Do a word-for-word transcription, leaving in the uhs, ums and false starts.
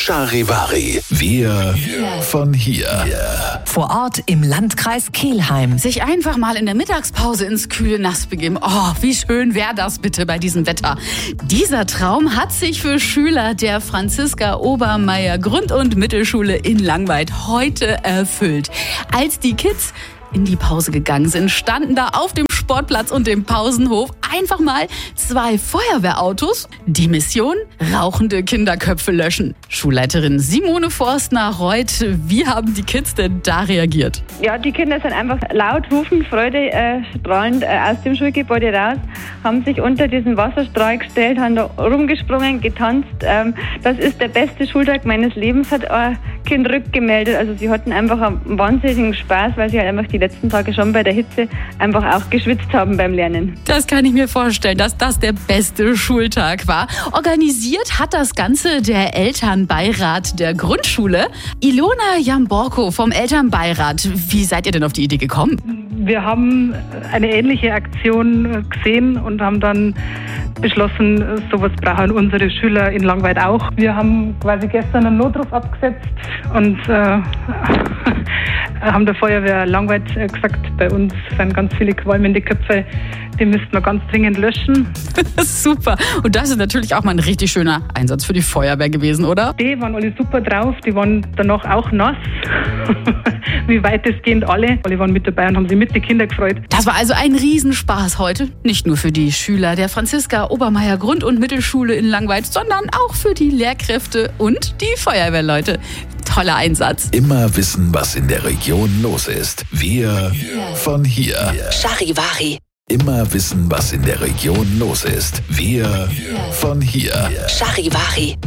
Charivari. Wir von hier. Vor Ort im Landkreis Kelheim. Sich einfach mal in der Mittagspause ins kühle Nass begeben. Oh, wie schön wäre das bitte bei diesem Wetter. Dieser Traum hat sich für Schüler der Franziska Obermeier Grund- und Mittelschule in Langweid heute erfüllt. Als die Kids in die Pause gegangen sind, standen da auf dem Sportplatz und dem Pausenhof einfach mal zwei Feuerwehrautos. Die Mission: rauchende Kinderköpfe löschen. Schulleiterin Simone Forstner-Reuth, wie haben die Kids denn da reagiert? Ja, die Kinder sind einfach laut rufen, Freude äh, strahlend äh, aus dem Schulgebäude raus, haben sich unter diesen Wasserstrahl gestellt, haben da rumgesprungen, getanzt. Ähm, das ist der beste Schultag meines Lebens, hat ein Kind rückgemeldet. Also sie hatten einfach einen wahnsinnigen Spaß, weil sie halt einfach die letzten Tage schon bei der Hitze einfach auch geschwitzt haben beim Lernen. Das kann ich mir vorstellen, dass das der beste Schultag war. Organisiert hat das Ganze der Elternbeirat der Grundschule. Ilona Jamborko vom Elternbeirat. Wie seid ihr denn auf die Idee gekommen? Wir haben eine ähnliche Aktion gesehen und haben dann beschlossen, sowas brauchen unsere Schüler in Langweid auch. Wir haben quasi gestern einen Notruf abgesetzt und äh, haben der Feuerwehr Langweid gesagt, bei uns sind ganz viele qualmende Köpfe, die müssten wir ganz dringend löschen. Super. Und das ist natürlich auch mal ein richtig schöner Einsatz für die Feuerwehr gewesen, oder? Die waren alle super drauf, die waren danach auch nass. Wie weitestgehend alle. Alle waren mit dabei und haben sich mit den Kindern gefreut. Das war also ein Riesenspaß heute. Nicht nur für die Schüler der Franziska Obermeier Grund- und Mittelschule in Langweid, sondern auch für die Lehrkräfte und die Feuerwehrleute. Toller Einsatz. Immer wissen, was in der Region los ist. Wir von hier. Charivari. Immer wissen, was in der Region los ist. Wir von hier. Charivari.